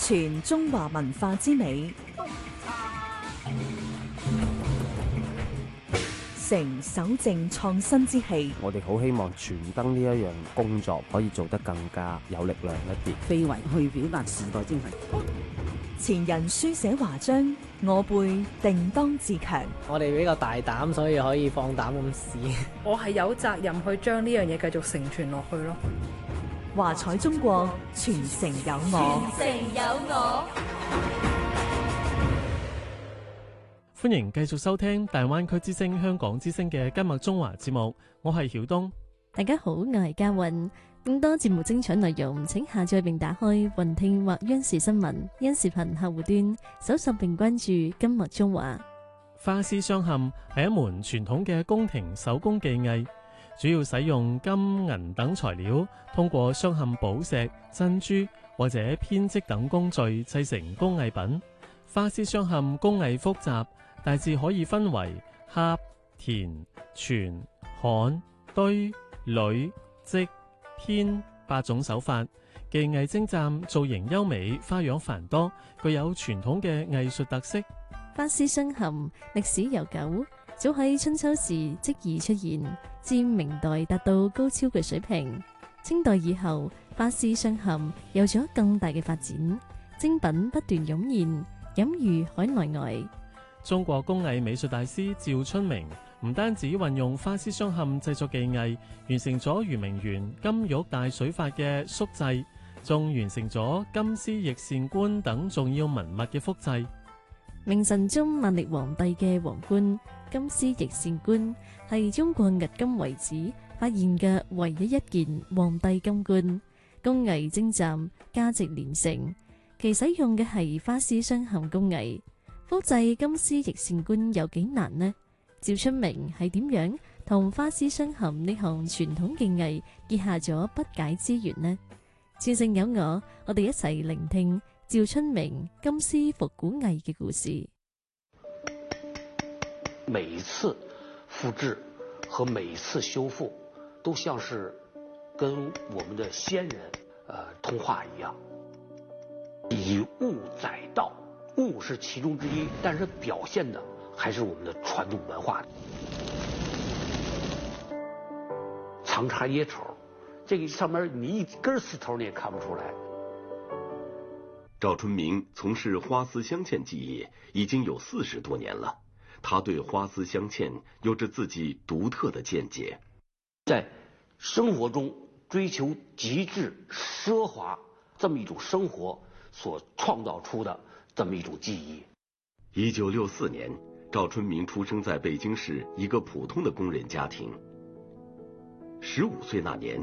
傳中華文化之美，成守正創新之氣。 我哋好希望傳燈呢一樣工作可以做得更加有力量一啲， 非遺去表達時代精神。 前人書寫華章，我輩定當自強。 我哋比較大膽，所以可以放膽咁試。 我係有責任去將呢樣嘢繼續承傳落去咯。 華彩中國，傳承有我。 傳承有我。 歡迎繼續收聽大灣區之聲、香港之聲嘅今日中華節目，我係曉東。 大家好，我係嘉韻。更多節目精彩內容，請下載並打開雲聽或央視新聞、央視頻客戶端，搜索並關注今日中華。 花絲鑲嵌係一門傳統嘅宮廷手工技藝，主要使用金銀等材料，通過鑲嵌寶石、珍珠或者編織等工序製成工藝品。花絲鑲嵌工藝複雜，大致可以分為盒、填、傳、焊、堆、鋁、織、編8種手法，技藝精湛，造型優美，花樣繁多，具有傳統嘅藝術特色。 花絲鑲嵌歷史悠久，早喺春秋時即已出現，至明代達到高超嘅水平。清代以後，花絲鑲嵌有咗更大嘅發展，精品不斷湧現，僅如海內外。 中國工藝美術大師趙春明唔單止運用花絲鑲嵌製作技藝，完成咗圓明園金玉大水法嘅塑製，仲完成咗金絲翼扇冠等重要文物嘅複製。 明神宗萬曆皇帝嘅皇冠金絲翼扇冠係中國迄今為止發現嘅唯一一件皇帝金冠，工藝精湛，價值連城。其使用嘅係花絲鑲嵌工藝。複製金絲翼扇冠有幾難呢？趙春明係點樣同花絲鑲嵌呢項傳統技藝結下咗不解之緣呢？傳承有我哋一齊聆聽趙春明金絲復古藝嘅故事。 每一次複製和每一次修復，都像是跟我們的先人通話一樣，以物載道。物是其中之一，但是表現的還是我們的傳統文化。藏插掖口，這個上面你一根絲頭你也看不出來。 趙春明從事花絲鑲嵌技藝已經有40多年了，他對花絲鑲嵌有着自己獨特的見解。 在生活中追求極致奢華這麼一種生活所創造出的這麼一種技藝。 1964年，趙春明出生在北京市一個普通的工人家庭。15歲那年，